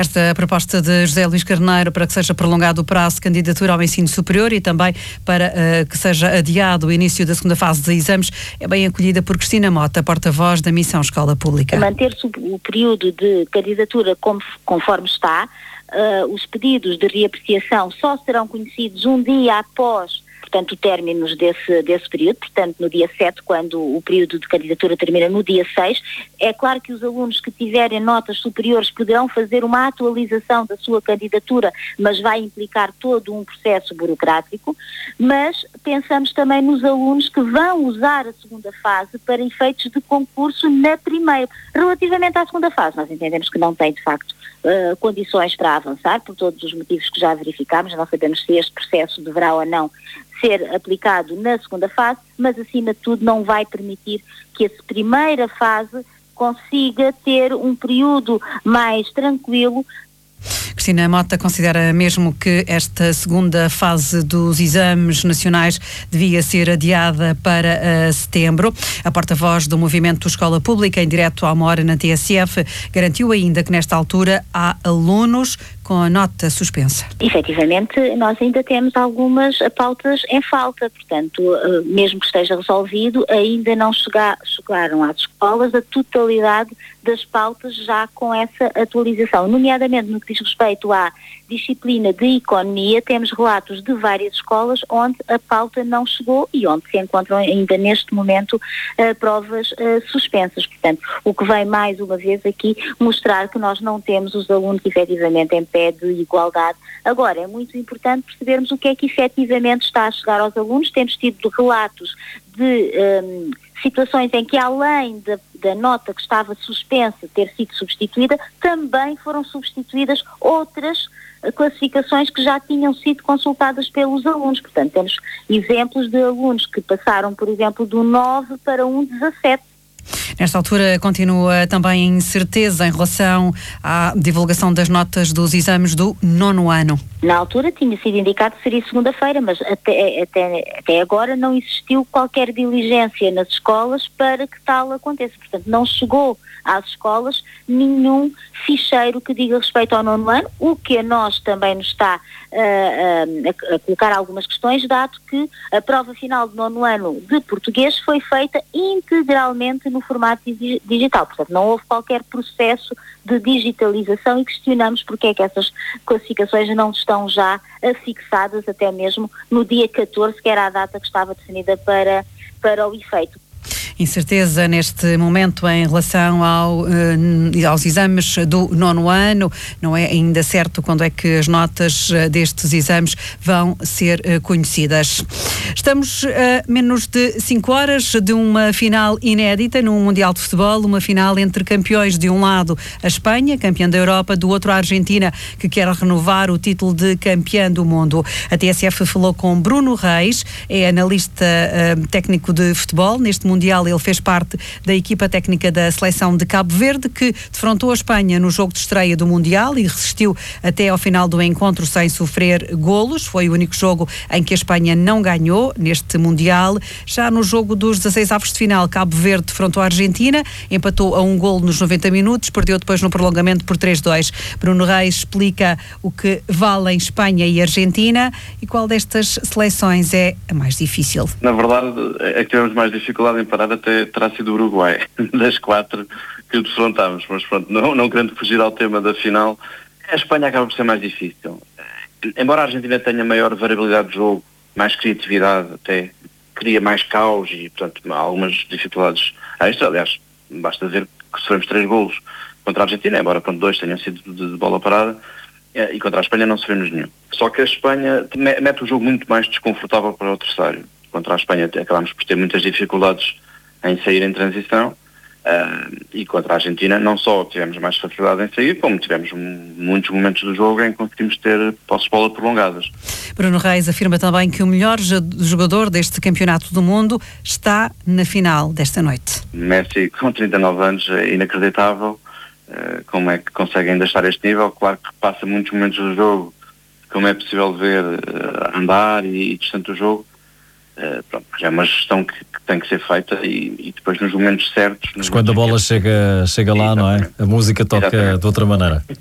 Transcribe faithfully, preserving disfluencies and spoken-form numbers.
Esta proposta de José Luís Carneiro para que seja prolongado o prazo de candidatura ao ensino superior e também para uh, que seja adiado o início da segunda fase de exames é bem acolhida por Cristina Mota, porta-voz da Missão Escola Pública. Manter-se o período de candidatura conforme está, uh, os pedidos de reapreciação só serão conhecidos um dia após, portanto, o término desse, desse período, portanto, no dia sete, quando o período de candidatura termina no dia seis. É claro que os alunos que tiverem notas superiores poderão fazer uma atualização da sua candidatura, mas vai implicar todo um processo burocrático, mas pensamos também nos alunos que vão usar a segunda fase para efeitos de concurso na primeira. Relativamente à segunda fase, nós entendemos que não tem, de facto, uh, condições para avançar, por todos os motivos que já verificámos. Não sabemos se este processo deverá ou não ser aplicado na segunda fase, mas acima de tudo não vai permitir que essa primeira fase consiga ter um período mais tranquilo. Cristina Mota considera mesmo que esta segunda fase dos exames nacionais devia ser adiada para uh, setembro. A porta-voz do Movimento Escola Pública, em direto à uma hora na T S F, garantiu ainda que nesta altura há alunos com a nota suspensa. Efetivamente, nós ainda temos algumas pautas em falta, portanto, mesmo que esteja resolvido, ainda não chega, chegaram às escolas a totalidade das pautas já com essa atualização. Nomeadamente no que diz respeito à disciplina de economia, temos relatos de várias escolas onde a pauta não chegou e onde se encontram ainda neste momento uh, provas uh, suspensas. Portanto, o que vem mais uma vez aqui mostrar que nós não temos os alunos efetivamente em pé de igualdade. Agora, é muito importante percebermos o que é que efetivamente está a chegar aos alunos. Temos tido relatos de um, situações em que, além da, da nota que estava suspensa ter sido substituída, também foram substituídas outras classificações que já tinham sido consultadas pelos alunos. Portanto, temos exemplos de alunos que passaram, por exemplo, do nove para um dezassete. Nesta altura continua também a incerteza em relação à divulgação das notas dos exames do nono ano. Na altura tinha sido indicado que seria segunda-feira, mas até, até, até agora não existiu qualquer diligência nas escolas para que tal aconteça. Portanto, não chegou às escolas nenhum ficheiro que diga respeito ao nono ano, o que a nós também nos está uh, uh, a, a colocar algumas questões, dado que a prova final do nono ano de português foi feita integralmente no formato digital. Portanto, não houve qualquer processo de digitalização e questionamos porque é que essas classificações não estão já afixadas até mesmo no dia catorze, que era a data que estava definida para, para o efeito. Incerteza neste momento em relação ao, uh, aos exames do nono ano. Não é ainda certo quando é que as notas uh, destes exames vão ser uh, conhecidas. Estamos a uh, menos de cinco horas de uma final inédita no Mundial de Futebol, uma final entre campeões, de um lado a Espanha, campeã da Europa, do outro a Argentina, que quer renovar o título de campeã do mundo. A T S F falou com Bruno Reis, é analista uh, técnico de futebol. Neste Mundial ele fez parte da equipa técnica da seleção de Cabo Verde, que defrontou a Espanha no jogo de estreia do Mundial e resistiu até ao final do encontro sem sofrer golos. Foi o único jogo em que a Espanha não ganhou neste Mundial. Já no jogo dos dezasseis avos de final, Cabo Verde defrontou a Argentina, empatou a um golo nos noventa minutos, perdeu depois no prolongamento por três a dois. Bruno Reis explica o que valem Espanha e Argentina e qual destas seleções é a mais difícil. Na verdade, é que tivemos mais dificuldade em parar até terá sido o Uruguai, das quatro que defrontámos, mas pronto, não, não querendo fugir ao tema da final, a Espanha acaba por ser mais difícil. Embora a Argentina tenha maior variabilidade de jogo, mais criatividade, até cria mais caos e, portanto, algumas dificuldades extra. Aliás, basta ver que sofremos três golos contra a Argentina, embora pronto, dois tenham sido de, de bola parada, e contra a Espanha não sofremos nenhum. Só que a Espanha mete o jogo muito mais desconfortável para o adversário. Contra a Espanha acabámos por ter muitas dificuldades em sair em transição, uh, e contra a Argentina não só tivemos mais facilidade em sair, como tivemos um, muitos momentos do jogo em que conseguimos ter posses de bola prolongadas. Bruno Reis afirma também que o melhor jogador deste campeonato do mundo está na final desta noite. Messi, com trinta e nove anos, é inacreditável uh, como é que consegue ainda estar a este nível. Claro que passa muitos momentos do jogo, como é possível ver, uh, andar e, e distante do jogo. Uh, pronto, é uma gestão que, que tem que ser feita e, e depois nos momentos certos... Mas quando a bola chega, chega lá, não é? A música toca Exatamente. De outra maneira.